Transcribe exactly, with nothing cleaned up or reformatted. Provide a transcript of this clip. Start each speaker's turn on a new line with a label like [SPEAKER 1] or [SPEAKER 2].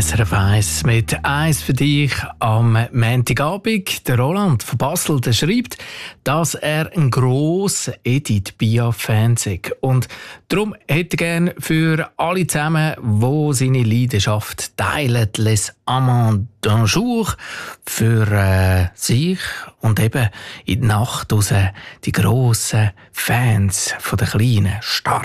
[SPEAKER 1] S R F eins mit «Eins für dich» am Montagabend. Der Roland von Basel der schreibt, dass er ein grosser Edith Piaf-Fan ist. Und darum hätte er gerne für alle zusammen, die seine Leidenschaft teilen, «Les Amants d'un jour», für äh, sich und eben in die Nacht raus die grossen Fans von der kleinen, starken